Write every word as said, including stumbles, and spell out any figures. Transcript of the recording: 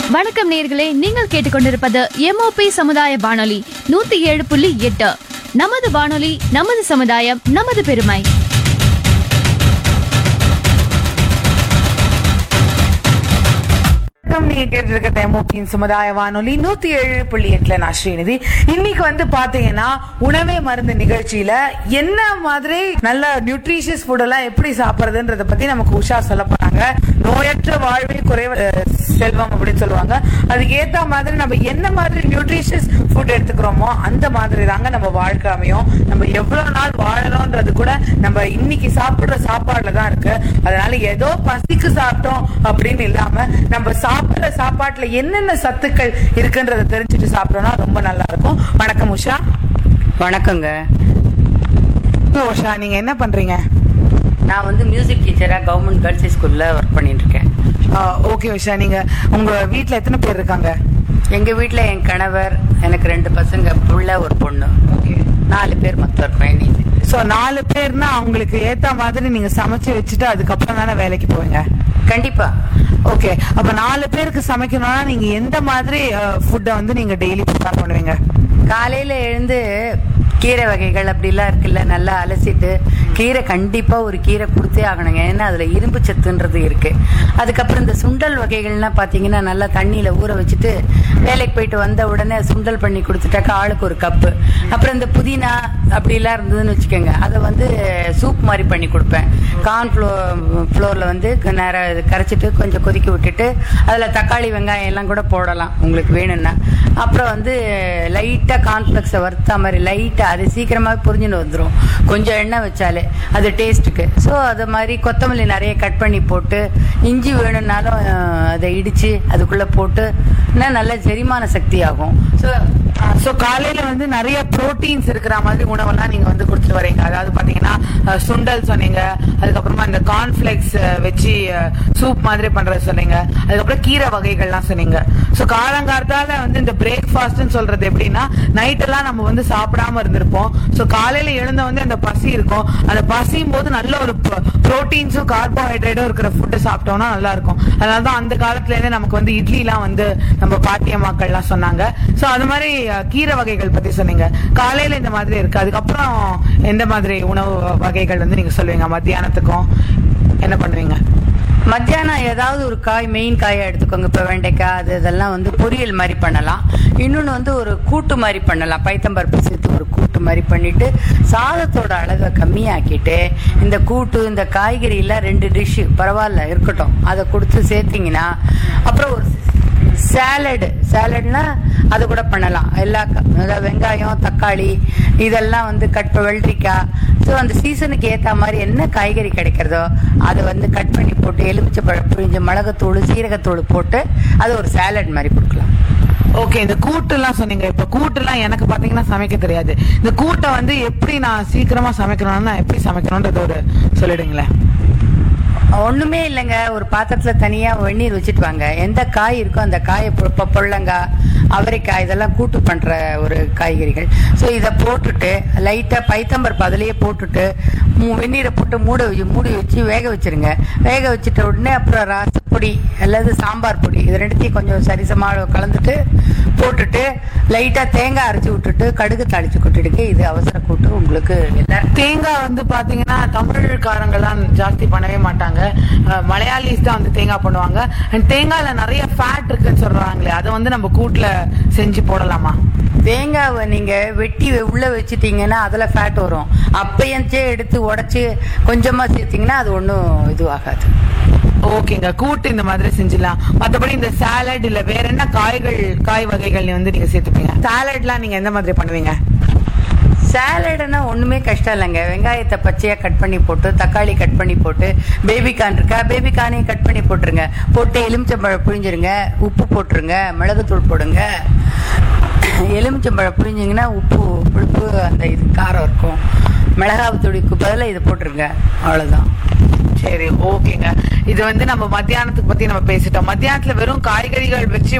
வணக்கம் நேயர்களே, நீங்கள் கேட்டுக்கொண்டிருப்பது எம்ஓபி சமுதாய வானொலி நூத்தி ஏழு புள்ளி எட்டு. நமது வானொலி, நமது சமுதாயம், நமது பெருமை. நீங்க கேட்டிருக்க எம்ஓபியின் சமுதாய வானொலி நூத்தி ஏழு புள்ளி எட்டுல நான் ஸ்ரீநிதி. இன்னைக்கு வந்து பாத்தீங்கன்னா உணவே மருந்து நிகழ்ச்சியில என்ன மாதிரி நல்ல நியூட்ரிஷியஸ் ஃபுட் எல்லாம் எப்படி சாப்பிடுறதுன்றத பத்தி நமக்கு உஷா சொல்ல போறாங்க. நோயற்ற வாழ்வே குறைவ செல்வம் அப்படின்னு சொல்லுவாங்க. அதுக்கு ஏத்த மாதிரி நம்ம என்ன மாதிரி நியூட்ரிஷியஸ் ஃபுட் எடுத்துக்கிறோமோ அந்த மாதிரி தாங்க நம்ம வாழ்க்கை அமையும். நம்ம எவ்வளவு நாள் வாழறோம்ன்றது கூட நம்ம இன்னைக்கு சாப்பிடுற சாப்பாடுல தான் இருக்கு. அதனால ஏதோ பசிக்கு சாப்பிட்டோம் அப்படின்னு இல்லாம நம்ம சாப்பிடுற சாப்பாட்டுல என்னென்ன சத்துக்கள் இருக்குன்றத தெரிஞ்சுட்டு சாப்பிட்டோம்னா ரொம்ப நல்லா இருக்கும். வணக்கம் உஷா. வணக்கங்க உஷா, நீங்க என்ன பண்றீங்க? நான் வந்து மியூசிக் டீச்சரா கவர்மெண்ட் கேர்ள்ஸ் ஸ்கூல்ல ஒர்க் பண்ணிட்டு இருக்கேன். ஓகே உஷா, நீங்க உங்க வீட்ல எத்தனை பேர் இருக்காங்க? எங்க வீட்ல என் கணவர், எனக்கு ரெண்டு பசங்க, புள்ள, ஒரு பொண்ணு. ஓகே, நாலு பேர் மொத்தம் இருக்கோம். சோ நாலு பேர்னா அவங்களுக்கு ஏத்த மாதிரி நீங்க சமைச்சு வச்சுட்டு அதுக்கப்புறம் தானே வேலைக்கு போவீங்க? கண்டிப்பா. ஓகே, அப்ப நாலு பேருக்கு சமைக்கணும்னா நீங்க எந்த மாதிரி ஃபுட்டை வந்து நீங்க டெய்லி ப்ரிப்பேர் பண்ணுவீங்க? காலையில எழுந்து கீரை வகைகள் அப்படிலாம் இருக்குல்ல, நல்லா அலசிட்டு கீரை கண்டிப்பா ஒரு கீரை கொடுத்தே ஆகணுங்க. ஏன்னா அதுல இரும்பு சத்துன்றது இருக்கு. அதுக்கப்புறம் இந்த சுண்டல் வகைகள்லாம் பாத்தீங்கன்னா நல்லா தண்ணியில ஊற வச்சுட்டு வேலைக்கு போயிட்டு வந்த உடனே சுண்டல் பண்ணி கொடுத்துட்டாக்கா ஆளுக்கு ஒரு கப்பு. அப்புறம் இந்த புதினா அப்படிலாம் இருந்ததுன்னு வச்சுக்கோங்க, அதை வந்து சூப் மாதிரி பண்ணி கொடுப்பேன். கார்ன் ஃப்ளோ ஃப்ளோரில் வந்து நேரம் கரைச்சிட்டு கொஞ்சம் கொதிக்க விட்டுட்டு அதில் தக்காளி வெங்காயம் எல்லாம் கூட போடலாம் உங்களுக்கு வேணும்னா. அப்புறம் வந்து லைட்டாக கார்ன்ஃப்ளெக்ஸை வறுத்த மாதிரி லைட்டாக, அது சீக்கிரமாக புரிஞ்சுன்னு வந்துடும் கொஞ்சம் எண்ணெய் வச்சாலே அது டேஸ்ட்டுக்கு. ஸோ அது மாதிரி கொத்தமல்லி நிறைய கட் பண்ணி போட்டு, இஞ்சி வேணும்னாலும் அதை இடித்து அதுக்குள்ளே போட்டு நல்ல செரிமான சக்தி ஆகும். ஸோ ஸோ காலையில வந்து நிறைய புரோட்டீன்ஸ் இருக்கிற மாதிரி உணவெல்லாம் நீங்க வந்து கொடுத்துட்டு வரீங்க. அதாவது பாத்தீங்கன்னா சுண்டல் சொன்னீங்க, அதுக்கப்புறமா இந்த கார்ன்ஃபிளெக்ஸ் வச்சு சூப் மாதிரி பண்றது சொன்னீங்க, அதுக்கப்புறம் கீரை வகைகள்லாம் சொன்னீங்க. ஸோ காலங்காலத்தால வந்து இந்த பிரேக்ஃபாஸ்ட்னு சொல்றது எப்படின்னா, நைட் எல்லாம் நம்ம வந்து சாப்பிடாம இருந்திருப்போம். ஸோ காலையில எழுந்த வந்து அந்த பசி இருக்கும். அந்த பசியும் போது நல்ல ஒரு புரோட்டீன்ஸும் கார்போஹைட்ரேட்டும் இருக்கிற ஃபுட்டு சாப்பிட்டோம்னா நல்லா இருக்கும். அதனாலதான் அந்த காலத்துல இருந்தே நமக்கு வந்து இட்லி எல்லாம் வந்து நம்ம பாட்டியம்மாக்கள் எல்லாம் சொன்னாங்க. ஸோ அது மாதிரி கீரை வகைகள் பத்தி சொன்னீங்க. காலையில இந்த மாதிரி இருக்கு. அதுக்கப்புறம் எந்த மாதிரி உணவு வகைகள் வந்து நீங்க சொல்லுவீங்க? மத்தியானத்துக்கும் என்ன பண்ணுவீங்க? மத்தியானம் ஏதாவது ஒரு காய், மெயின் காயை எடுத்துக்கோங்க. இப்போ வெண்டைக்காய் அது இதெல்லாம் வந்து பொரியல் மாதிரி பண்ணலாம். இன்னொன்று வந்து ஒரு கூட்டு மாதிரி பண்ணலாம். பைத்தம்பருப்பு சேர்த்து ஒரு கூட்டு மாதிரி பண்ணிட்டு சாதத்தோட அளவை கம்மியாக்கிட்டு இந்த கூட்டு இந்த காய்கறி எல்லாம் ரெண்டு டிஷ்ஷு பரவாயில்ல இருக்கட்டும் அதை கொடுத்து சேர்த்திங்கன்னா, அப்புறம் ஒரு சாலடு சாலட்னா அது கூட பண்ணலாம். எல்லா அதாவது வெங்காயம், தக்காளி இதெல்லாம் வந்து கட் வெள்ளரிக்காய். ஸோ அந்த சீசனுக்கு ஏற்ற மாதிரி என்ன காய்கறி கிடைக்கிறதோ அதை வந்து கட் பண்ணி போட்டு எலுமிச்சை பழம் புழிஞ்சு மிளகுத்தூள், சீரகத்தூள் போட்டு அது ஒரு சாலட் மாதிரி கொடுக்கலாம். ஓகே, இந்த கூட்டு எல்லாம் சொன்னீங்க. இப்ப கூட்டு எல்லாம் எனக்கு பாத்தீங்கன்னா சமைக்க தெரியாது. இந்த கூட்டை வந்து எப்படி நான் சீக்கிரமா சமைக்கணும்னா எப்படி சமைக்கணும்ன்றது ஒரு சொல்லிடுங்களேன். ஒண்ணுமே இல்லைங்க, ஒரு பாத்திரத்துல தனியா வெந்நீர் வச்சுட்டு வாங்க. எந்த காய் இருக்கோ அந்த காயை, பொள்ளங்காய், அவரைக்காய் இதெல்லாம் கூட்டு பண்ற ஒரு காய்கறிகள். ஸோ இதை போட்டுட்டு லைட்டா பைத்தம்பருப்பு அதிலேயே போட்டுட்டு வெந்நீரை போட்டு மூட வச்சு மூடி வச்சு வேக வச்சிருங்க. வேக வச்சுட்ட உடனே அப்புறம் ரசப்பொடி அல்லது சாம்பார் பொடி இது ரெண்டுத்தையும் கொஞ்சம் சரிசமாக கலந்துட்டு போட்டுட்டு லைட்டா தேங்காய் அரைச்சி விட்டுட்டு கடுகு தாளிச்சு கொட்டிடுங்க. இது அவசர கூட்டு உங்களுக்கு. தேங்காய் வந்து பாத்தீங்கன்னா தமிழ்காரங்கெல்லாம் ஜாஸ்தி பண்ணவே மாட்டாங்க. மலையாளிஸ் தான் வந்து தேங்காய் பண்ணுவாங்க. தேங்காய்ல நிறைய ஃபேட் இருக்குன்னு சொல்றாங்களே, அதை வந்து நம்ம கூட்டுல செஞ்சு போடலாமா? தேங்காவை நீங்க வெட்டி உள்ள வச்சுட்டீங்கன்னா அதுல ஃபேட் வரும். அப்பையஞ்சே எடுத்து உடைச்சு கொஞ்சமா சேர்த்தீங்கன்னா அது ஒன்றும் இதுவாகாது. ஓகேங்க, கூட்டு இந்த மாதிரி செஞ்சிடலாம். மற்றபடி இந்த சாலட் இல்ல வேற என்ன காய்கள், காய் வகைகள் வந்து நீங்க சேர்த்துப்பீங்க? சாலட்லாம் நீங்க எந்த மாதிரி பண்ணுவீங்க? சாலடுனா ஒண்ணுமே கஷ்டம் இல்லைங்க. வெங்காயத்தை பச்சையா கட் பண்ணி போட்டு, தக்காளி கட் பண்ணி போட்டு, பேபிகார்ன் இருக்கா பேபிகார்னையும் கட் பண்ணி போட்டுருங்க. போட்டு எலுமிச்சம்பழம் புழிஞ்சிருங்க, உப்பு போட்டுருங்க, மிளகுத்தூள் போடுங்க. எலுமிச்சம்பழம் புழிஞ்சிங்கன்னா உப்பு புளிப்பு அந்த இது காரம் இருக்கும். மிளகாய் தூளுக்கு பதிலாக இதை போட்டுருங்க, அவ்வளவுதான். சரி, ஓகேங்க. இது வந்து நம்ம மத்தியானத்துக்கு பத்தி நம்ம பேசிட்டோம். மத்தியானத்துல வெறும் காய்கறிகள் வச்சு